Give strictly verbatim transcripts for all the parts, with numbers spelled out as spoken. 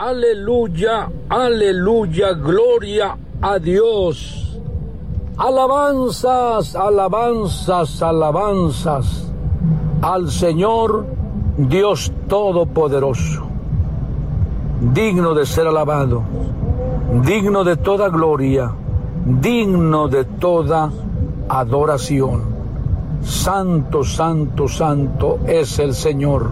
aleluya, aleluya, gloria a Dios. Alabanzas, alabanzas, alabanzas al Señor Dios Todopoderoso, digno de ser alabado, digno de toda gloria, digno de toda adoración. Santo, santo, santo es el Señor.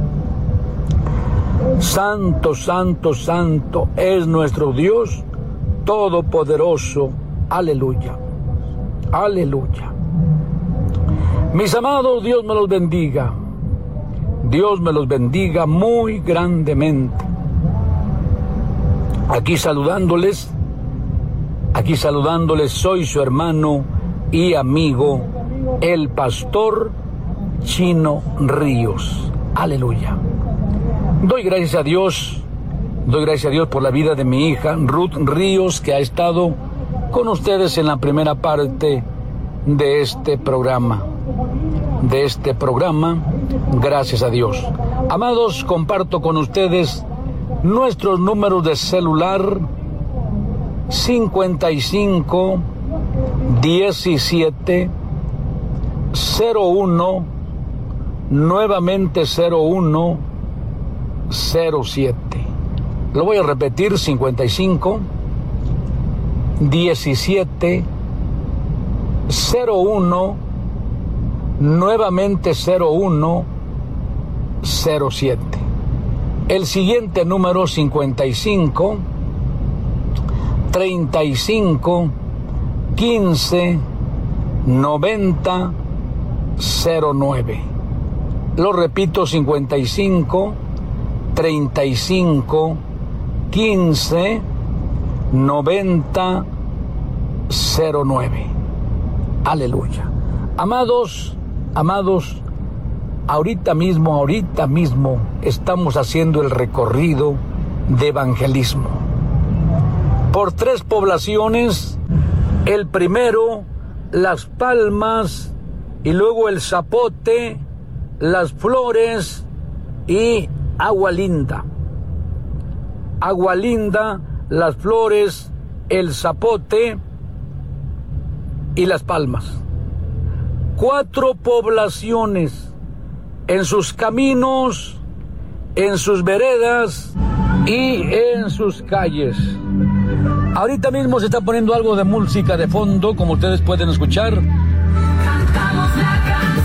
Santo, santo, santo es nuestro Dios Todopoderoso. Aleluya, aleluya. Mis amados, Dios me los bendiga. Dios me los bendiga muy grandemente. Aquí saludándoles, aquí saludándoles, soy su hermano y amigo, el pastor Chino Ríos. Aleluya. Doy gracias a Dios, doy gracias a Dios por la vida de mi hija, Ruth Ríos, que ha estado con ustedes en la primera parte de este programa. De este programa, gracias a Dios. Amados, comparto con ustedes nuestros números de celular: cincuenta y cinco, diecisiete, cero uno, nuevamente cero uno, cero siete. Lo voy a repetir: cincuenta y cinco, diecisiete, cero uno, nuevamente cero uno, cero siete. El siguiente número: cincuenta y cinco, treinta y cinco, quince, noventa, cero nueve. Lo repito: cincuenta y cinco, treinta y cinco, quince, noventa, cero nueve. Aleluya. Amados, amados, ahorita mismo, ahorita mismo estamos haciendo el recorrido de evangelismo por tres poblaciones. El primero, Las Palmas, y luego El Zapote, Las Flores y Agua Linda. Agua Linda, Las Flores, El Zapote y Las Palmas. Cuatro poblaciones en sus caminos, en sus veredas y en sus calles. Ahorita mismo se está poniendo algo de música de fondo, como ustedes pueden escuchar. Cantamos la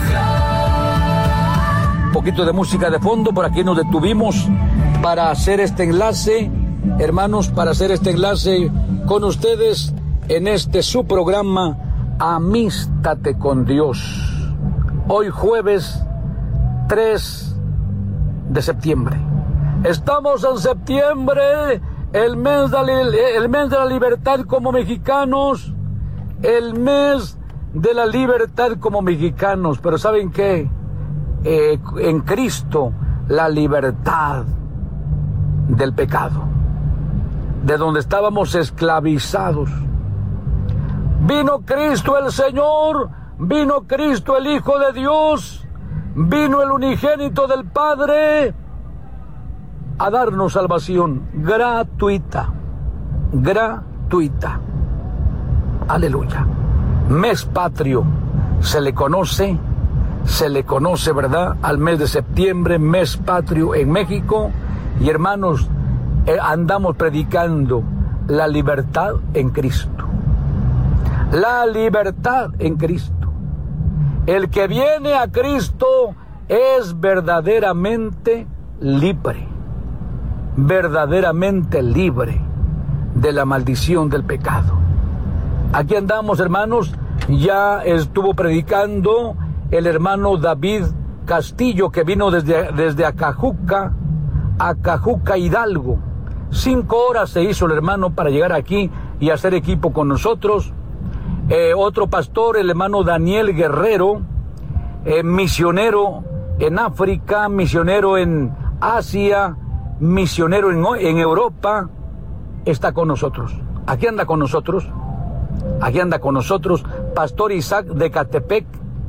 canción. Un poquito de música de fondo. Por aquí nos detuvimos para hacer este enlace, hermanos, para hacer este enlace con ustedes en este su programa Amístate con Dios. Hoy jueves tres de septiembre. Estamos en septiembre, el mes de la, el mes de la libertad como mexicanos, el mes de la libertad como mexicanos. Pero ¿saben qué? Eh, en Cristo, la libertad del pecado, de donde estábamos esclavizados. Vino Cristo el Señor, vino Cristo el Hijo de Dios, vino el unigénito del Padre a darnos salvación gratuita, gratuita. Aleluya. Mes patrio, se le conoce, se le conoce, ¿verdad?, al mes de septiembre, mes patrio en México. Y hermanos, eh, andamos predicando la libertad en Cristo. La libertad en Cristo. El que viene a Cristo es verdaderamente libre, verdaderamente libre de la maldición del pecado. Aquí andamos, hermanos. Ya estuvo predicando el hermano David Castillo, que vino desde, desde Acajuca, Acajuca, Hidalgo. Cinco horas se hizo el hermano para llegar aquí y hacer equipo con nosotros. Eh, otro pastor, el hermano Daniel Guerrero, eh, misionero en África, misionero en Asia, misionero en, en Europa, está con nosotros. Aquí anda con nosotros, aquí anda con nosotros, Pastor Isaac de Catepec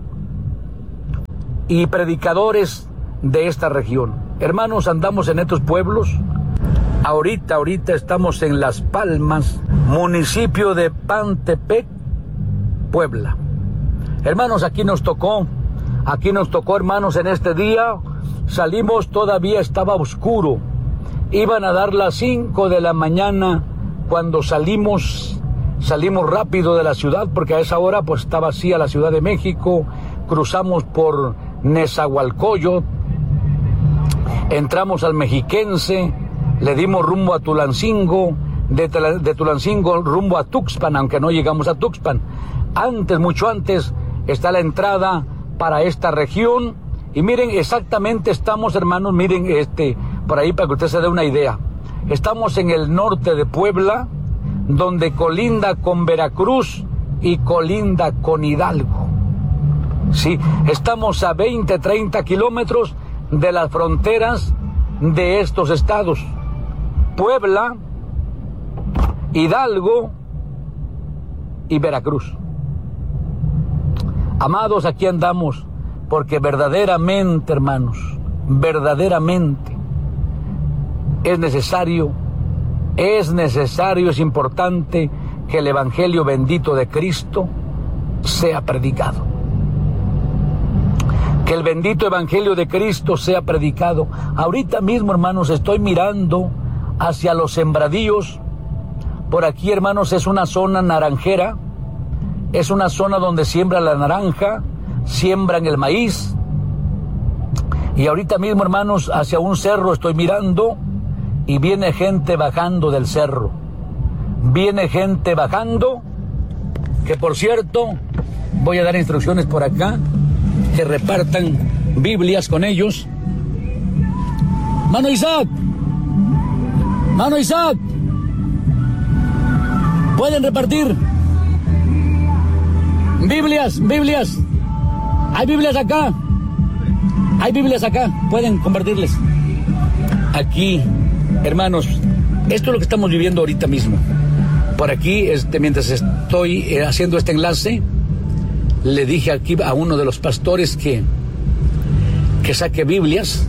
y predicadores de esta región. Hermanos, andamos en estos pueblos Ahorita, ahorita estamos en Las Palmas, municipio de Pantepec, Puebla. Hermanos, aquí nos tocó, aquí nos tocó, hermanos, en este día. Salimos, todavía estaba oscuro. Iban a dar las cinco de la mañana cuando salimos, salimos rápido de la ciudad, porque a esa hora pues está vacía la Ciudad de México. Cruzamos por Nezahualcóyotl, entramos al Mexiquense, le dimos rumbo a Tulancingo, de, de Tulancingo rumbo a Tuxpan, aunque no llegamos a Tuxpan. Antes, mucho antes, está la entrada para esta región. Y miren, exactamente estamos, hermanos, miren, este, por ahí para que usted se dé una idea. Estamos en el norte de Puebla, donde colinda con Veracruz y colinda con Hidalgo. Sí, estamos a veinte, treinta kilómetros de las fronteras de estos estados. Puebla, Hidalgo y Veracruz. Amados, aquí andamos, porque verdaderamente, hermanos, verdaderamente es necesario, es necesario, es importante que el Evangelio bendito de Cristo sea predicado. Que el bendito Evangelio de Cristo sea predicado. Ahorita mismo, hermanos, estoy mirando hacia los sembradíos. Por aquí, hermanos, es una zona naranjera. Es una zona donde siembran la naranja, siembran el maíz. Y ahorita mismo, hermanos, hacia un cerro estoy mirando y viene gente bajando del cerro. Viene gente bajando, que por cierto, voy a dar instrucciones por acá, que repartan Biblias con ellos. Mano Isaac, Mano Isaac, pueden repartir Biblias, Biblias. Hay Biblias acá. Hay Biblias acá. Pueden compartirles. Aquí, hermanos, esto es lo que estamos viviendo ahorita mismo. Por aquí, este, mientras estoy eh, haciendo este enlace, le dije aquí a uno de los pastores que, que saque Biblias,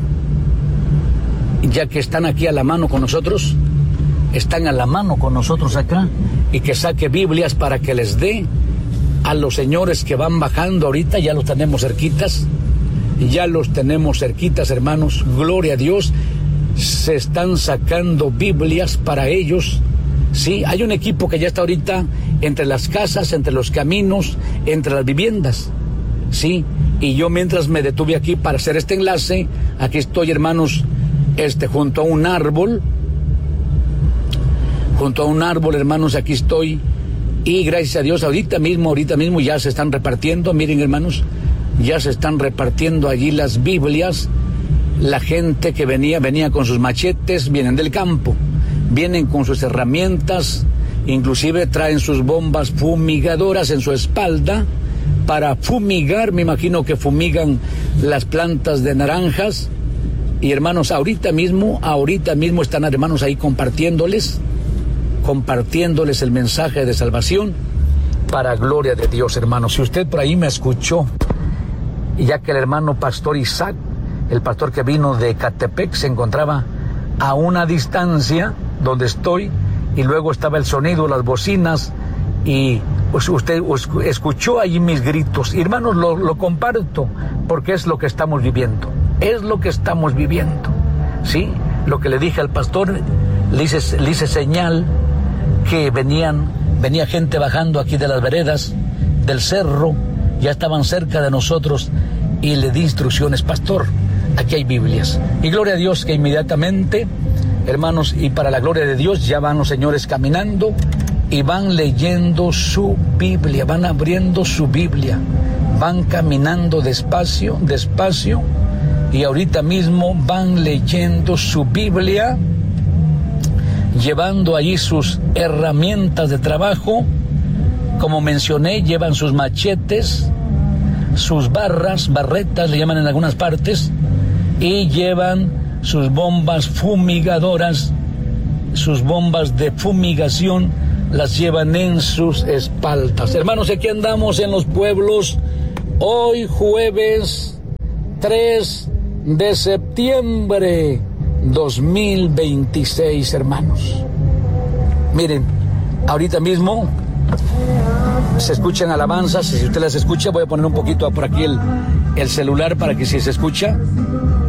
ya que están aquí a la mano con nosotros, están a la mano con nosotros acá, y que saque Biblias para que les dé a los señores que van bajando ahorita. Ya los tenemos cerquitas, ya los tenemos cerquitas, hermanos, gloria a Dios. Se están sacando Biblias para ellos. Sí, hay un equipo que ya está ahorita entre las casas, entre los caminos, entre las viviendas. Sí, y yo mientras me detuve aquí para hacer este enlace, aquí estoy, hermanos, este, junto a un árbol, junto a un árbol, hermanos, aquí estoy. Y gracias a Dios, ahorita mismo, ahorita mismo ya se están repartiendo, miren, hermanos, ya se están repartiendo allí las Biblias. La gente que venía, venía con sus machetes, vienen del campo, vienen con sus herramientas, inclusive traen sus bombas fumigadoras en su espalda para fumigar, me imagino que fumigan las plantas de naranjas. Y hermanos, ahorita mismo, ahorita mismo están, hermanos, ahí compartiéndoles, compartiéndoles el mensaje de salvación para gloria de Dios, hermanos. Si usted por ahí me escuchó, ya que el hermano pastor Isaac, el pastor que vino de Catepec, se encontraba a una distancia donde estoy, y luego estaba el sonido, las bocinas, y pues usted escuchó allí mis gritos. Y hermanos, lo, lo comparto porque es lo que estamos viviendo, es lo que estamos viviendo, ¿sí? Lo que le dije al pastor, le hice, le hice señal que venían, venía gente bajando aquí de las veredas, del cerro, ya estaban cerca de nosotros, y le di instrucciones: pastor, aquí hay Biblias. Y gloria a Dios que inmediatamente, hermanos, y para la gloria de Dios, ya van los señores caminando y van leyendo su Biblia, van abriendo su Biblia, van caminando despacio, despacio, y ahorita mismo van leyendo su Biblia, llevando allí sus herramientas de trabajo. Como mencioné, llevan sus machetes, sus barras, barretas le llaman en algunas partes, y llevan sus bombas fumigadoras, sus bombas de fumigación, las llevan en sus espaldas. Hermanos, aquí andamos en los pueblos, hoy jueves tres de septiembre dos mil veintiséis, hermanos. Miren, ahorita mismo se escuchan alabanzas. Si usted las escucha, voy a poner un poquito por aquí el, el celular para que si se escucha.